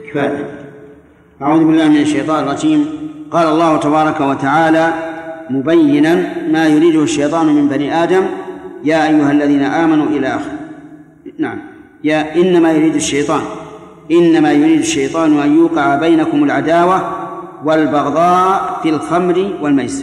أعوذ بالله من الشيطان الرجيم. قال الله تبارك وتعالى مبينا ما يريده الشيطان من بني آدم يا أيها الذين آمنوا إلى آخر. نعم. إنما يريد الشيطان أن يوقع بينكم العداوة والبغضاء في الخمر والميسر.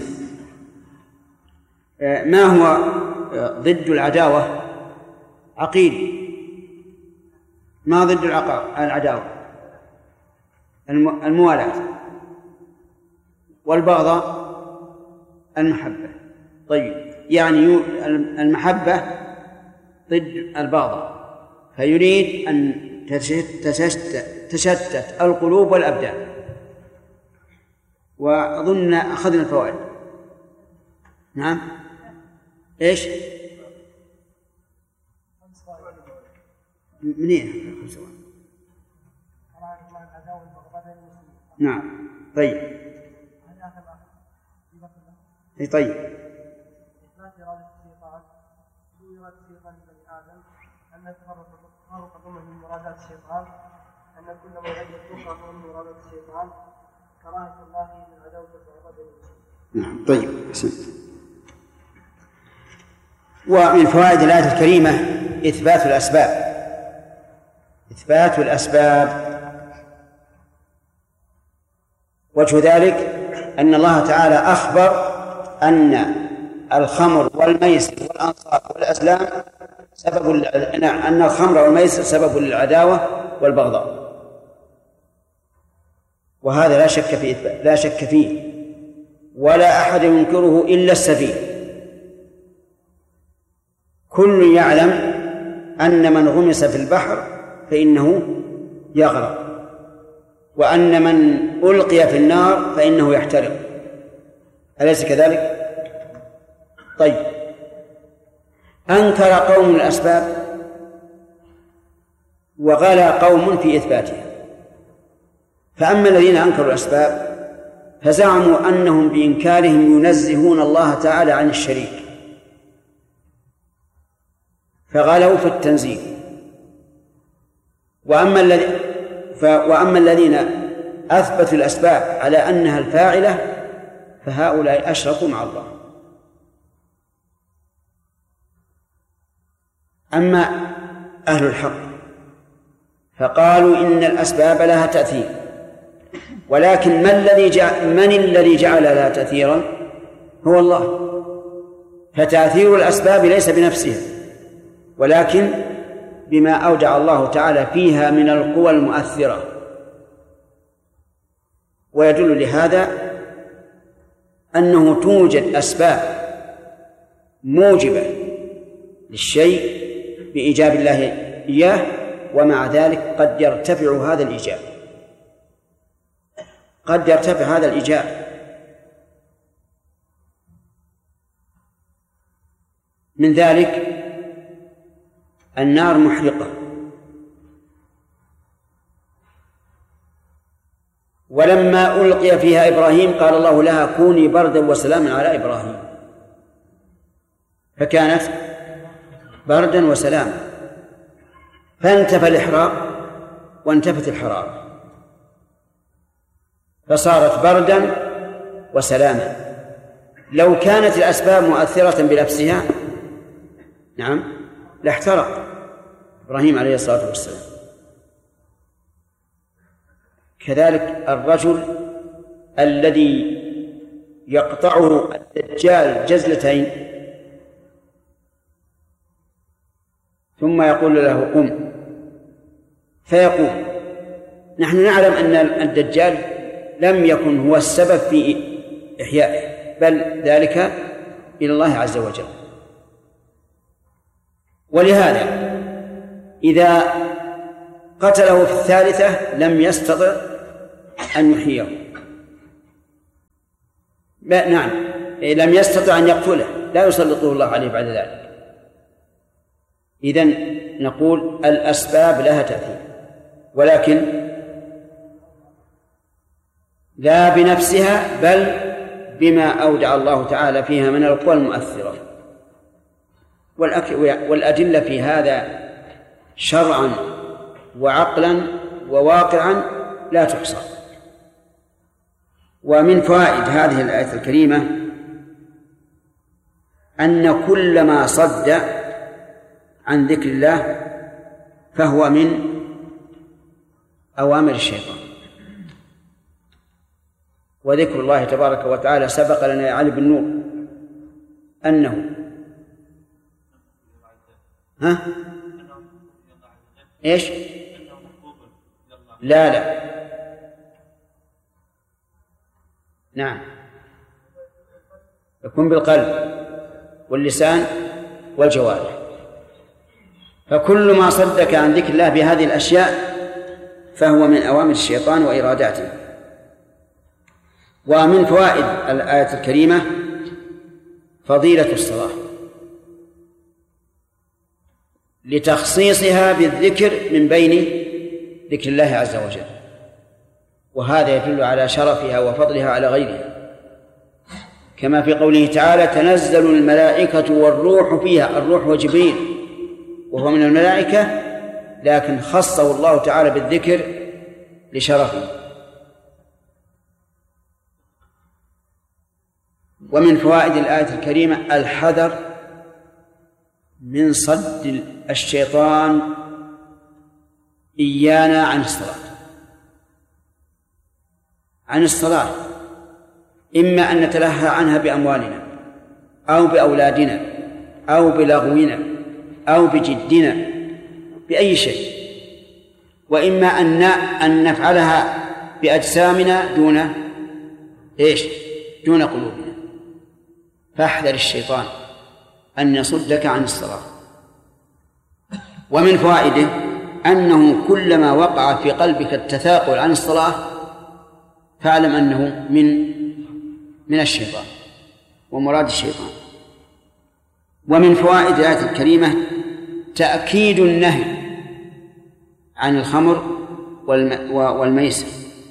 ما هو ضد العداوة؟ عقيد. ما ضد العداوة؟ الموالاة. والبغضاء المحبة. طيب، يعني المحبة ضد البغضاء، فيريد أن تشتت القلوب والأبدان. وأظن أخذنا الفوائد. نعم. إيش؟ منين؟ نعم. طيب. طيب. أن تفرق ضمن من مرادات الشيطان، أن كل ما يطلق من مرادات الشيطان كراهة الله من عداوة العباد. نعم. طيب. ومن فوائد الآية الكريمة إثبات الأسباب. وجه ذلك أن الله تعالى أخبر أن الخمر والميسر والأنصاب والأزلام أن الخمر والميسر سبب للعداوة والبغضاء، وهذا لا شك فيه ولا أحد ينكره إلا السفيه. كل يعلم أن من غمس في البحر فإنه يغرق، وأن من ألقي في النار فإنه يحترق. أليس كذلك؟ طيب، أنكر قوم الأسباب وغلا قوم في إثباتها. فأما الذين أنكروا الأسباب فزعموا أنهم بإنكارهم ينزهون الله تعالى عن الشريك، فغلوا في التنزيه. وأما الذين أثبتوا الأسباب على أنها الفاعلة فهؤلاء أشركوا مع الله. أما أهل الحق فقالوا إن الأسباب لها تأثير، ولكن من الذي جعل لها تأثيرا؟ هو الله. فتأثير الأسباب ليس بنفسها، ولكن بما أودع الله تعالى فيها من القوى المؤثرة. ويدل لهذا أنه توجد أسباب موجبة للشيء بإيجاب الله إياه، ومع ذلك قد يرتفع هذا الإيجاب. من ذلك النار محرقة، ولما ألقي فيها إبراهيم قال الله لها كوني بردا وسلاما على إبراهيم، فكانت بردا وسلاما، فانتفى الإحراق وانتفت الحرارة، فصارت بردا وسلاما. لو كانت الأسباب مؤثرة بنفسها نعم لاحترق إبراهيم عليه الصلاة والسلام. كذلك الرجل الذي يقطعه الدجال جزلتين ثم يقول له قم فيقوم. نحن نعلم أن الدجال لم يكن هو السبب في إحيائه، بل ذلك إلى الله عز وجل. ولهذا إذا قتله في الثالثة لم يستطع أن يحييه. نعم، لم يستطع أن يقتله، لا يسلطه الله عليه بعد ذلك. إذن نقول الأسباب لها تأثير، ولكن لا بنفسها بل بما أودع الله تعالى فيها من القوى المؤثرة. والأدلة في هذا شرعا وعقلا وواقعا لا تحصى. ومن فوائد هذه الآية الكريمة أن كل ما صد عن ذكر الله فهو من أوامر الشيطان. وذكر الله تبارك وتعالى سبق لنا يا علي بن نور أنه إيش؟ لا نعم، يكون بالقلب واللسان والجوارح. فكل ما صدك عن ذكر الله بهذه الأشياء فهو من أوامر الشيطان وإراداته. ومن فوائد الآية الكريمة فضيلة الصلاة لتخصيصها بالذكر من بين ذكر الله عز وجل، وهذا يدل على شرفها وفضلها على غيرها، كما في قوله تعالى تنزل الملائكة والروح فيها. الروح وجبريل وهو من الملائكة، لكن خصه الله تعالى بالذكر لشرفه. ومن فوائد الآية الكريمة الحذر من صد الشيطان إيانا عن الصلاة، إما أن نتلهى عنها بأموالنا أو بأولادنا أو بلغونا أو بجدنا بأي شيء، وإما أن نفعلها بأجسامنا دون قلوبنا. فاحذر الشيطان أن يصدك عن الصلاة. ومن فوائده أنه كلما وقع في قلبك التثاقل عن الصلاة فاعلم أنه من الشيطان ومراد الشيطان. ومن فوائد الآية الكريمة تأكيد النهي عن الخمر والميسر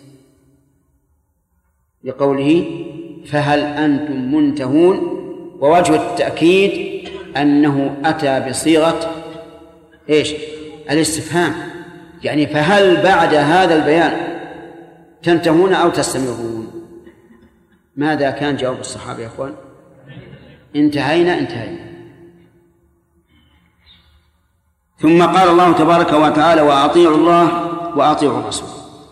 لقوله فهل أنتم منتهون، ووجه التأكيد أنه أتى بصيغة الاستفهام، يعني فهل بعد هذا البيان تنتهون أو تستمرون؟ ماذا كان جواب الصحابة يا أخوان؟ انتهينا. ثم قال الله تبارك وتعالى وأطيعوا الله وأطيعوا الرسول.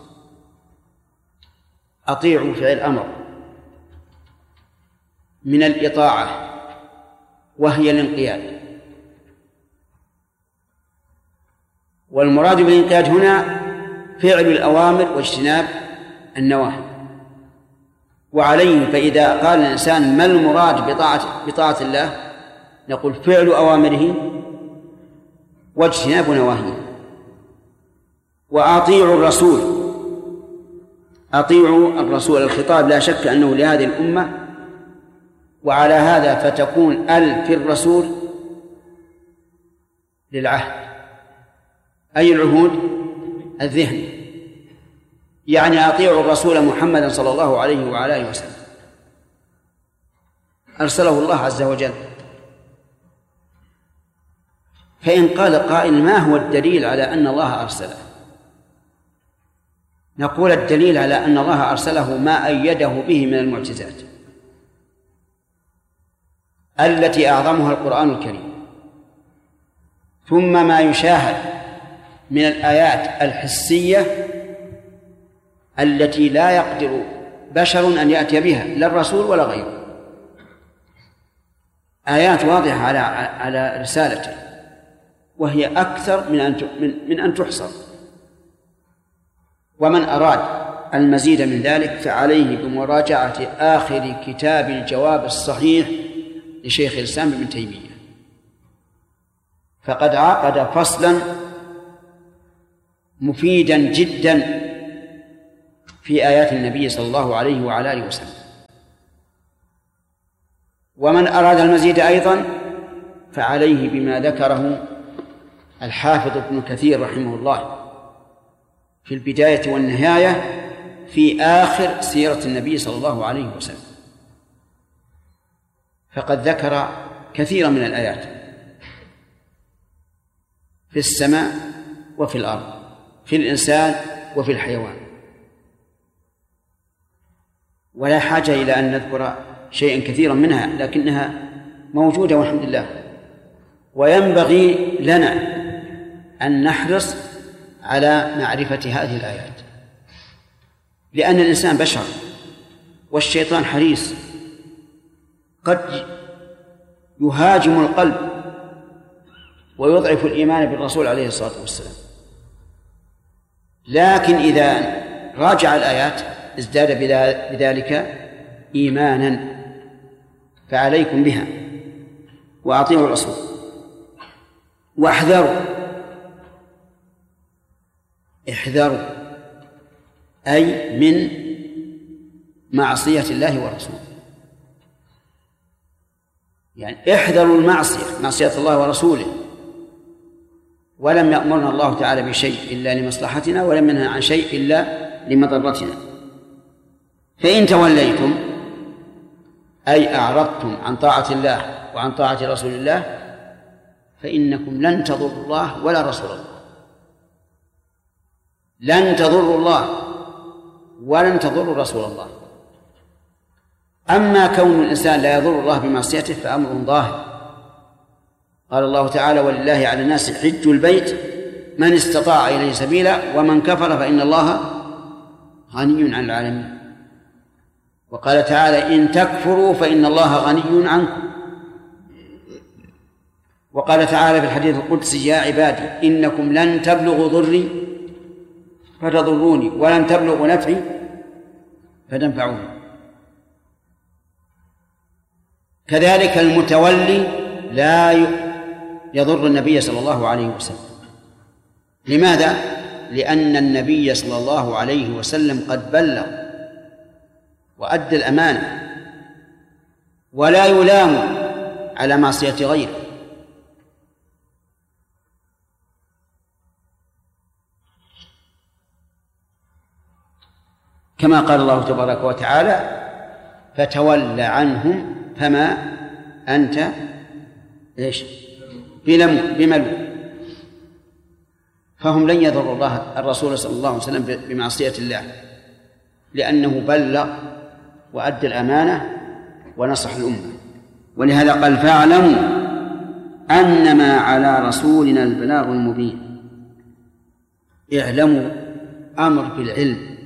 أطيعوا فعل أمر من الإطاعة وهي الانقياد، والمراد بالانقياد هنا فعل الأوامر واجتناب النواهي. وعليه فإذا قال الإنسان ما المراد بطاعة الله نقول فعل أوامره واجتناب نواهيه. وأطيعوا الرسول الخطاب لا شك أنه لهذه الأمة، وعلى هذا فتكون في الرسول للعهد، أي العهود الذهني، يعني أطيعوا الرسول محمدا صلى الله عليه وعلى آله وسلم، أرسله الله عز وجل. فإن قال قائل ما هو الدليل على أن الله أرسله؟ نقول الدليل على أن الله أرسله ما أيده به من المعجزات التي أعظمها القرآن الكريم، ثم ما يشاهد من الآيات الحسية التي لا يقدر بشر أن يأتي بها لا الرسول ولا غيره، آيات واضحة على رسالته، وهي أكثر من أن تحصر. ومن أراد المزيد من ذلك فعليه بمراجعة آخر كتاب الجواب الصحيح لشيخ الإسلام ابن تيمية، فقد عقد فصلا مفيدا جدا في آيات النبي صلى الله عليه وعلى آله وسلم. ومن أراد المزيد أيضا فعليه بما ذكره الحافظ ابن كثير رحمه الله في البداية والنهاية في آخر سيرة النبي صلى الله عليه وسلم، فقد ذكر كثيرا من الآيات في السماء وفي الأرض، في الإنسان وفي الحيوان، ولا حاجة إلى أن نذكر شيئا كثيرا منها، لكنها موجودة والحمد لله. وينبغي لنا أن نحرص على معرفة هذه الآيات، لأن الإنسان بشر والشيطان حريص، قد يهاجم القلب ويضعف الإيمان بالرسول عليه الصلاة والسلام، لكن إذا راجع الآيات ازداد بذلك إيمانا. فعليكم بها وأطيعوا الرسول واحذروا. احذروا أي من معصية الله ورسوله، يعني احذروا المعصية، معصية الله ورسوله. ولم يأمرنا الله تعالى بشيء إلا لمصلحتنا، ولم ينهى عن شيء إلا لمضرتنا. فإن توليتم أي أعرضتم عن طاعة الله وعن طاعة رسول الله فإنكم لن تضروا الله ولا رسول الله. لن تضروا الله ولن تضروا رسول الله. أما كون الإنسان لا يضر الله بمعصيته فأمر ظاهر. قال الله تعالى: ولله على الناس حج البيت من استطاع إليه سبيلا ومن كفر فإن الله غني عن العالمين. وقال تعالى: إن تكفروا فإن الله غني عنكم. وقال تعالى في الحديث القدسي: يا عبادي إنكم لن تبلغوا ضري فتضروني ولن تبلغوا نفعي فتنفعوني. كذلك المتولي لا يضر النبي صلى الله عليه وسلم. لماذا؟ لأن النبي صلى الله عليه وسلم قد بلغ وأدى الأمانة، ولا يلام على معصية غيره. كما قال الله تبارك وتعالى: فتول عنهم فما أنت بملوم. فهم لن يضروا الله الرسول صلى الله عليه وسلم بمعصية الله، لأنه بلغ وأدى الأمانة ونصح الأمة. ولهذا قال: فاعلموا أنما على رسولنا البلاغ المبين. اعلموا أمر بالعلم،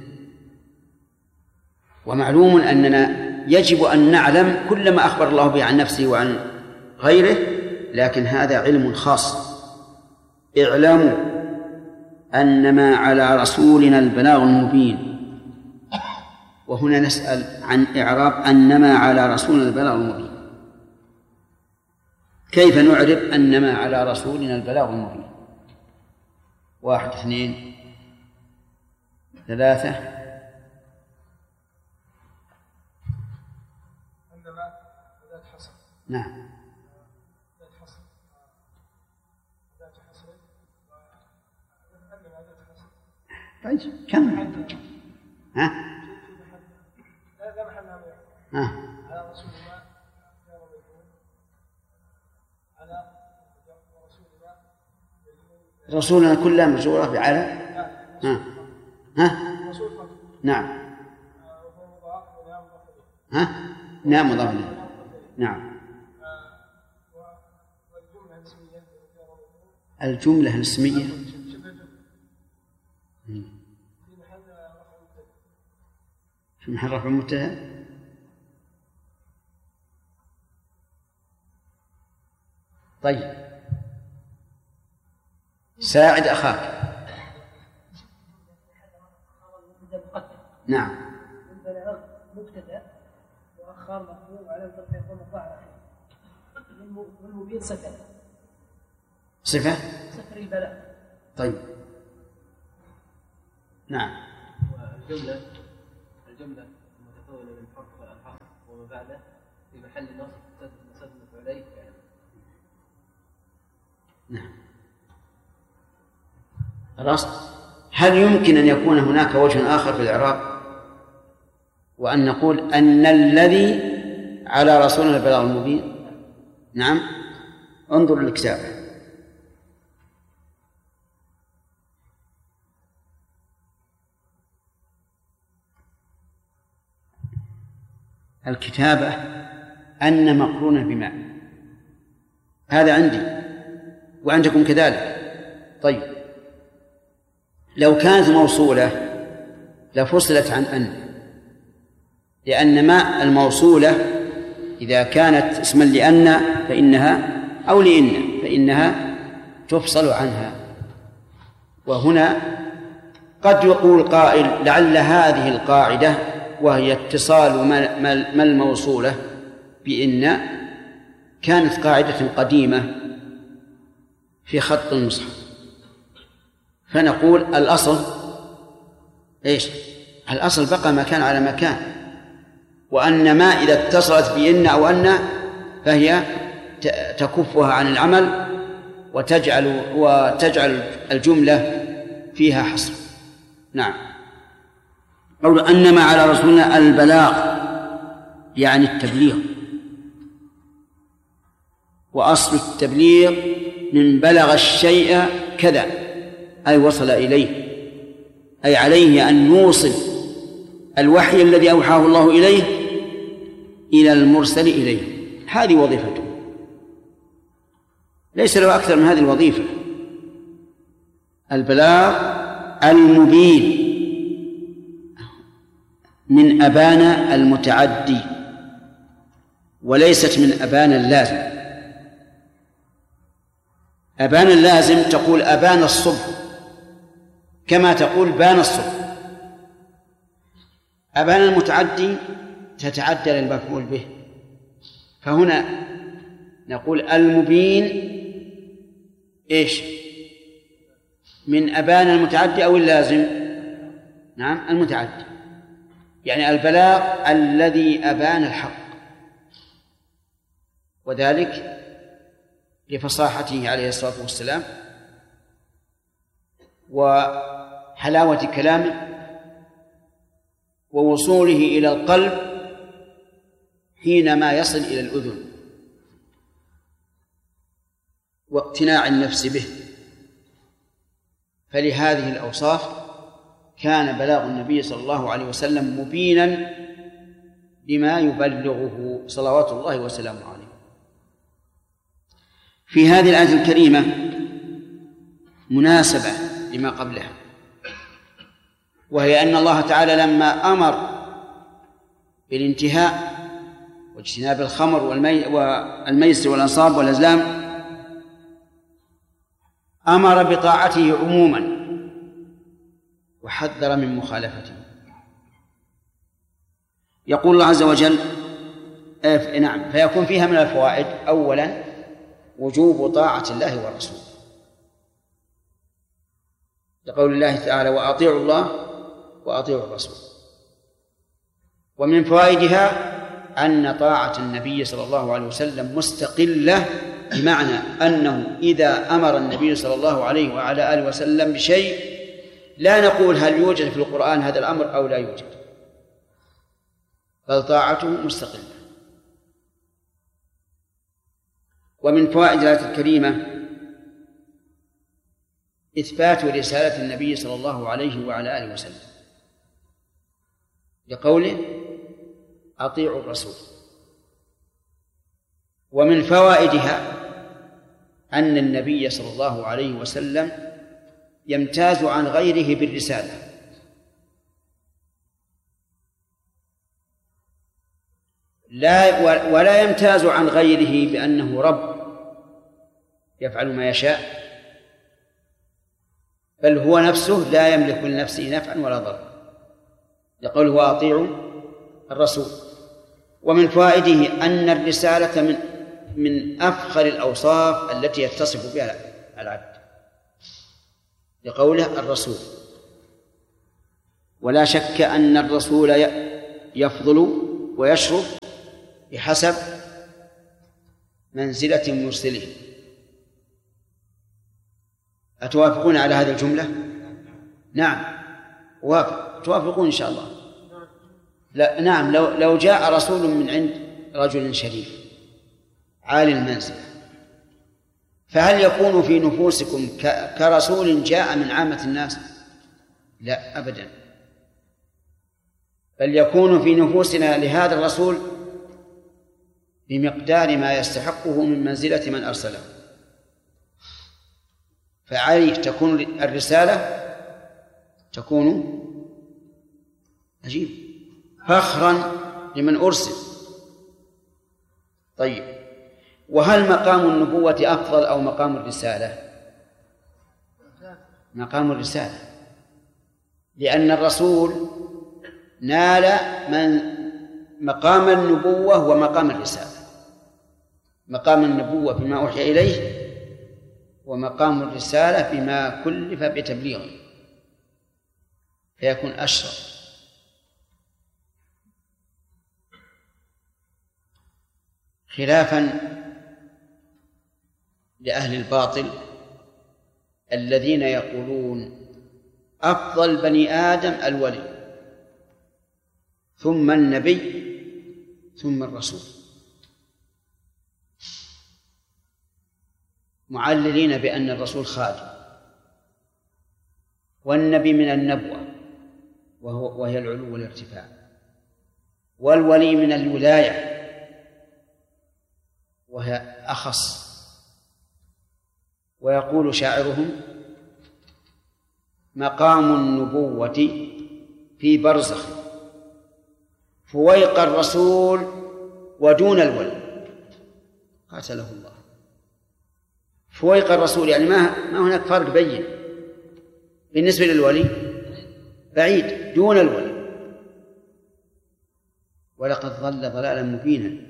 ومعلوم أننا يجب أن نعلم كل ما أخبر الله به عن نفسه وعن غيره، لكن هذا علم خاص. اعلموا أنما على رسولنا البلاغ المبين. وهنا نسأل عن إعراب أنما على رسولنا البلاغ المبين. كيف نعرب أنما على رسولنا البلاغ المبين؟ 1 2 3. نعم. طيب كم؟ ها؟ ها؟ رسولنا كلها مجرورة بعلى. ها؟ ها؟ نعم. ها؟ نعم مضاف إليه. نعم. الجملة الاسمية في محل رفع مبتدأ. طيب، ساعد أخاك. نعم. مبتدأ وأخر مفعول على الضرب يكون مفاعل والمبين صفة البلاء. طيب. نعم. والجملة المتكونة من حرف الحصر وما بعده في محل نصب مفعولين. نعم. خلاص. هل يمكن أن يكون هناك وجه آخر في الإعراب وأن نقول أن الذي على رسولنا البلاغ المبين؟ نعم. انظر للكتاب. الكتابة أن مقرونة بما، هذا عندي وعندكم كذلك. طيب لو كانت موصولة لفصلت عن أن، لأن ما الموصولة إذا كانت اسما لأن فإنها أو لإن فإنها تفصل عنها. وهنا قد يقول قائل لعل هذه القاعدة وهي اتصال ما الموصولة بإن كانت قاعدة قديمة في خط المصحف، فنقول الأصل إيش؟ الأصل بقى مكان على مكان، وأن ما إذا اتصلت بإن أو أن فهي تكفها عن العمل وتجعل الجملة فيها حصر. نعم. قول أنما على رسولنا البلاغ يعني التبليغ، وأصل التبليغ من بلغ الشيء كذا أي وصل إليه، أي عليه أن يوصل الوحي الذي أوحاه الله إليه إلى المرسل إليه. هذه وظيفته، ليس له أكثر من هذه الوظيفة. البلاغ المبين من أبان المتعدي وليست من أبان اللازم. أبان اللازم تقول أبان الصبح كما تقول بان الصبح. أبان المتعدي تتعدى للمفعول به، فهنا نقول المبين إيش؟ من أبان المتعدي أو اللازم؟ نعم المتعدي، يعني البلاغ الذي أبان الحق، وذلك لفصاحته عليه الصلاة والسلام وحلاوة كلامه ووصوله إلى القلب حينما يصل إلى الأذن واقتناع النفس به. فلهذه الأوصاف كان بلاغ النبي صلى الله عليه وسلم مبينا بما يبلغه صلوات الله وسلامه عليه. في هذه الآية الكريمة مناسبة لما قبلها، وهي أن الله تعالى لما أمر بالانتهاء واجتناب الخمر والميسر والأنصاب والأزلام أمر بطاعته عموما وحذر من مخالفته. يقول الله عز وجل نعم، فيكون فيها من الفوائد: أولا وجوب طاعة الله والرسول، لقول الله تعالى: وأطيعوا الله وأطيعوا الرسول. ومن فوائدها أن طاعة النبي صلى الله عليه وسلم مستقلة، بمعنى أنه إذا أمر النبي صلى الله عليه وعلى آله وسلم بشيء لا نقول هل يوجد في القرآن هذا الأمر أو لا يوجد، بل طاعته مستقلة. ومن فوائد الآية الكريمة إثبات رسالة النبي صلى الله عليه وعلى آله وسلم، لقوله: أطيعوا الرسول. ومن فوائدها أن النبي صلى الله عليه وسلم يمتاز عن غيره بالرسالة، ولا يمتاز عن غيره بأنه رب يفعل ما يشاء، بل هو نفسه لا يملك لنفسه نفعا ولا ضرا، لقوله: وأطيعوا الرسول. ومن فوائده أن الرسالة من أفخر الأوصاف التي يتصف بها العبد، لقوله: الرسول. ولا شك أن الرسول يفضل ويشرف بحسب منزلة مرسله. أتوافقون على هذه الجملة؟ نعم وافق، توافقون إن شاء الله. لا نعم، لو جاء رسول من عند رجل شريف عالي المنزلة، فهل يكون في نفوسكم كرسول جاء من عامة الناس؟ لا أبدا، بل يكون في نفوسنا لهذا الرسول بمقدار ما يستحقه من منزلة من أرسله، فعليه تكون الرسالة تكون عجيب فخرا لمن أرسل. طيب، وهل مقام النبوة أفضل أو مقام الرسالة؟ مقام الرسالة، لأن الرسول نال من مقام النبوة ومقام الرسالة. مقام النبوة بما أوحي إليه، ومقام الرسالة بما كلف بتبليغه، فيكون أشرف. خلافا لأهل الباطل الذين يقولون أفضل بني آدم الولي، ثم النبي، ثم الرسول، معللين بأن الرسول خادم، والنبي من النبوة وهي العلو والارتفاع، والولي من الولاية وهي أخص. ويقول شاعرهم: مقام النبوة في برزخ فويق الرسول ودون الولي، قاتله الله. فويق الرسول يعني ما هناك فرق بين بالنسبة للولي، بعيد دون الولي. ولقد ضل ضلالا مبينا،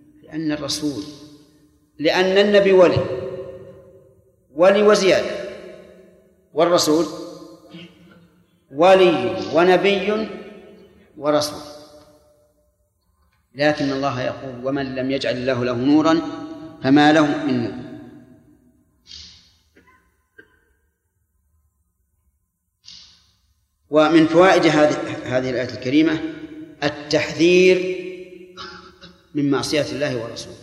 لأن النبي ولي وزيادة، والرسول ولي ونبي ورسول. لكن الله يقول: ومن لم يجعل الله له نورا فما له من نور. ومن فوائد هذه الآية الكريمة التحذير من معصية الله ورسوله،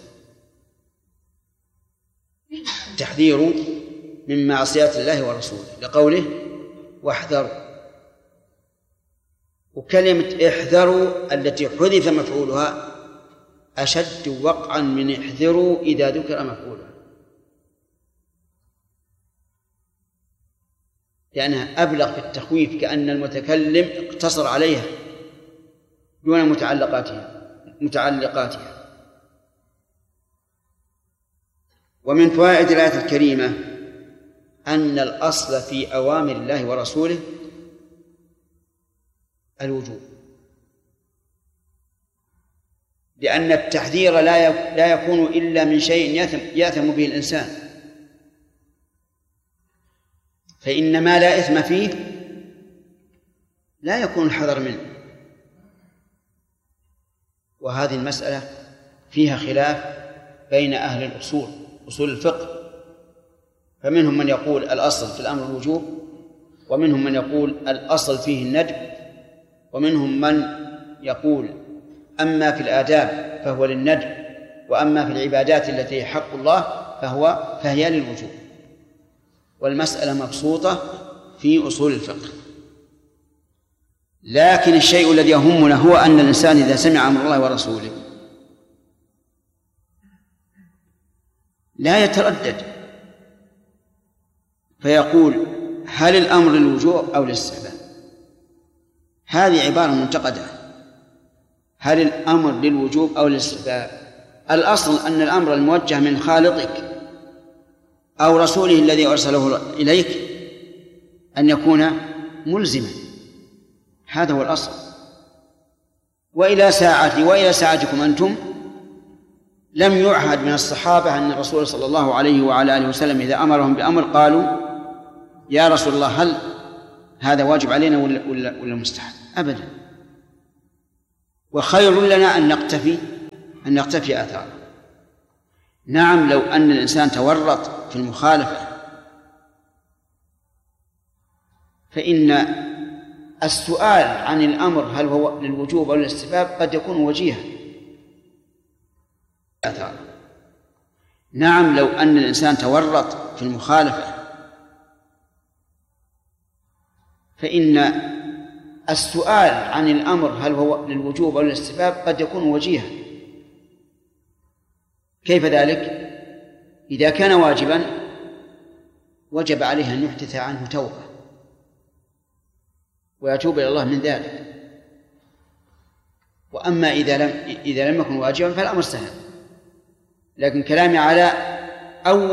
التحذير من معصية الله ورسوله، لقوله: واحذروا. وكلمة احذروا التي حذف مفعولها أشد وقعا من احذروا إذا ذكر مفعولها، لأنها أبلغ في التخويف، كأن المتكلم اقتصر عليها دون متعلقاتها. ومن فوائد الآية الكريمة أن الأصل في أوامر الله ورسوله الوجوب، لأن التحذير لا يكون إلا من شيء يأثم به الإنسان، فإن ما لا إثم فيه لا يكون الحذر منه. وهذه المسألة فيها خلاف بين أهل الأصول، أصول الفقه، فمنهم من يقول الأصل في الأمر الوجوب، ومنهم من يقول الأصل فيه الندب، ومنهم من يقول أما في الآداب فهو للندب، وأما في العبادات التي حق الله فهي للوجوب. والمسألة مبسوطة في أصول الفقه. لكن الشيء الذي يهمنا هو أن الإنسان إذا سمع أمر الله ورسوله لا يتردد، فيقول: هل الأمر للوجوب أو للاستحباب؟ هذه عبارة منتقدة. هل الأمر للوجوب أو للاستحباب؟ الأصل أن الأمر الموجه من خالقك أو رسوله الذي أرسله إليك أن يكون ملزما، هذا هو الأصل. وإلى ساعتكم أنتم لم يعهد من الصحابة أن الرسول صلى الله عليه وعلى آله وسلم إذا أمرهم بأمر قالوا: يا رسول الله هل هذا واجب علينا ولا مستحب؟ أبدا. وخير لنا أن نقتفي آثاره. نعم، لو أن الإنسان تورط في المخالفة فإن السؤال عن الأمر هل هو للوجوب أو للاستحباب قد يكون وجيها. نعم، لو أن الإنسان تورط في المخالفة فإن السؤال عن الأمر هل هو للوجوب أو للاستحباب قد يكون وجيها. كيف ذلك؟ إذا كان واجبا وجب عليه أن يحدث عنه توبة ويتوب إلى الله من ذلك. وأما إذا لم يكن واجبا فالأمر سهل. لكن كلامي على أول